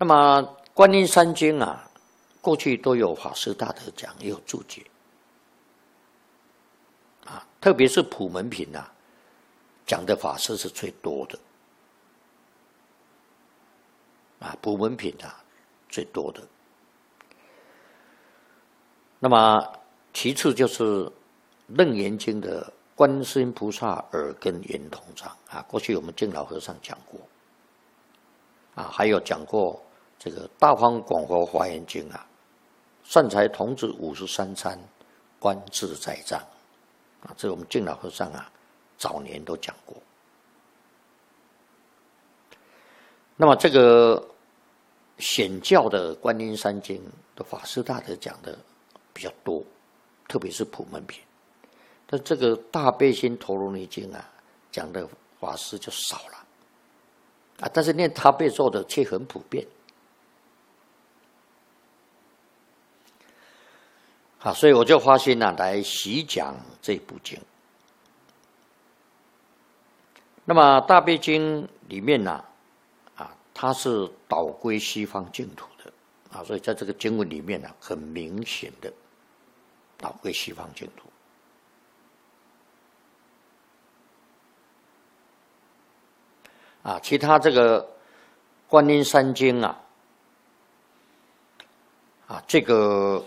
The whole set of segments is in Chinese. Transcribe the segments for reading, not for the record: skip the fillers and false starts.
那么观音山经啊，过去都有法师大德讲，也有注解啊，特别是普门品啊，讲的法师是最多的啊，普门品啊最多的。那么其次就是楞严经的观世音菩萨耳根圆通章啊，过去我们净老和尚讲过啊，还有讲过这个大方广佛华严经啊，善财童子53参观自在藏啊，这我们净老和尚啊早年都讲过。那么这个显教的观音山经的法师大德讲的比较多，特别是普门品。但这个大悲心陀罗尼经啊，讲的法师就少了啊，但是念他贝咒的却很普遍啊，所以我就发心啊来习讲这部经。那么大悲经里面呢啊，它是导归西方净土的啊，所以在这个经文里面呢，很明显的导归西方净土。啊，其他这个观音山经啊，这个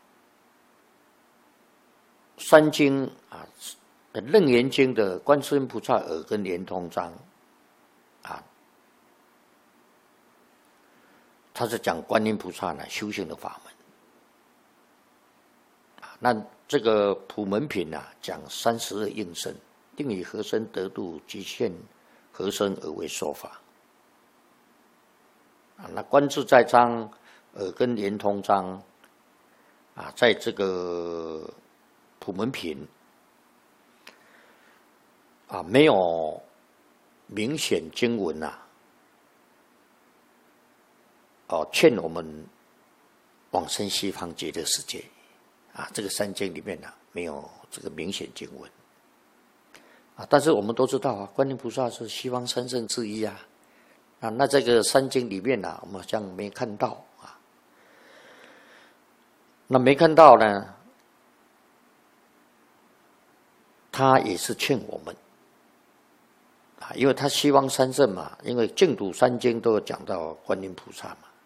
山经啊，楞严经的观世音菩萨耳根圆通章啊，它是讲观音菩萨呢修行的法门啊。那这个普门品啊，讲32应身，定以何身得度，极限何身而为说法啊？那观自在章、耳根圆通章啊，在这个普门品啊，没有明显经文啊，劝我们往生西方极乐世界啊。这个三经里面呢，没有这个明显经文。啊，但是我们都知道啊，观音菩萨是西方三圣之一啊，那这个三经里面呢，我们好像没看到啊。那没看到呢，他也是劝我们啊，因为他西方三圣嘛，因为净土三经都有讲到观音菩萨嘛。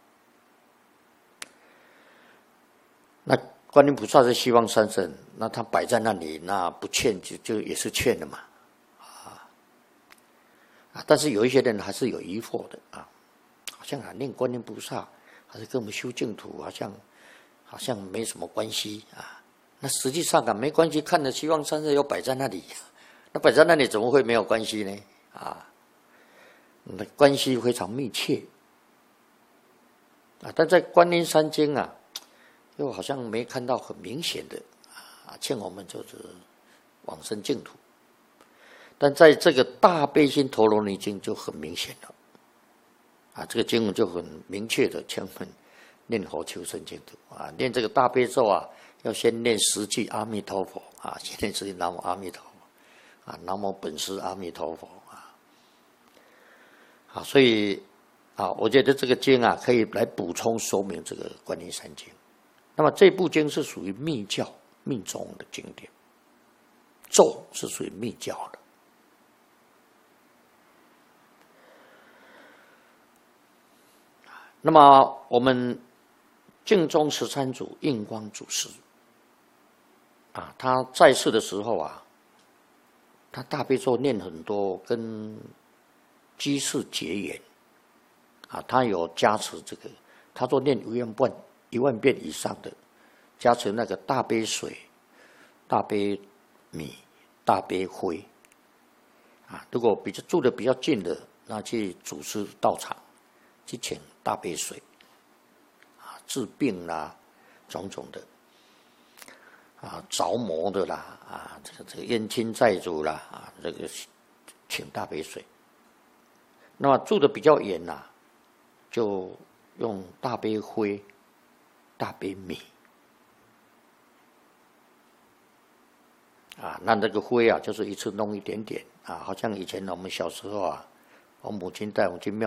那观音菩萨是西方三圣，那他摆在那里，那不劝就也是劝的嘛。但是有一些人还是有疑惑的啊，好像念观音菩萨还是跟我们修净土好像没什么关系啊。那实际上没关系，看着西方三圣又摆在那里，那摆在那里怎么会没有关系呢？啊，那关系非常密切啊。但在观音山经啊，又好像没看到很明显的啊，劝我们就是往生净土。但在这个大悲心陀罗尼经就很明显了啊，这个经文就很明确的劝我们念佛求生净土啊。念这个大悲咒啊，要先念10句阿弥陀佛啊，先念10句南无阿弥陀佛啊，南无本师阿弥陀佛啊。所以啊，我觉得这个经啊，可以来补充说明这个观音山经。那么这部经是属于密教密宗的经典，咒是属于密教的。那么我们净宗13祖印光祖师啊，他在世的时候啊，他大悲咒念很多，跟居士结缘啊，他有加持这个，他说念1万遍以上的，加持那个大悲水、大悲米、大悲灰啊。如果住的比较近的，那去祖师道场去请大悲水啊，治病啦，种种的啊，着魔的啦啊，这个冤亲债主啦啊，这个请大悲水。那么住的比较远呐，就用大悲灰、大悲米啊。那这个灰啊，就是一次弄一点点啊，好像以前我们小时候啊，我母亲带我们去庙